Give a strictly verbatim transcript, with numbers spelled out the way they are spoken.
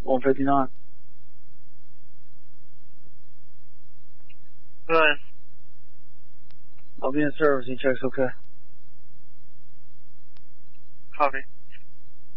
one fifty-nine. Go ahead. I'll be in service. He checks okay. Copy.